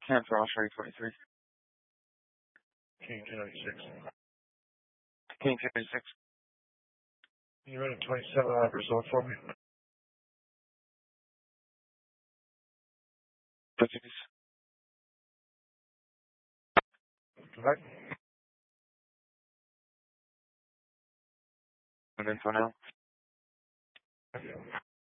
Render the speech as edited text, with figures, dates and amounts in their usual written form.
Cancel Osprey 23. King 296. King 296. You running 27 on result for me? Portuguese. Right? And then for now. Okay.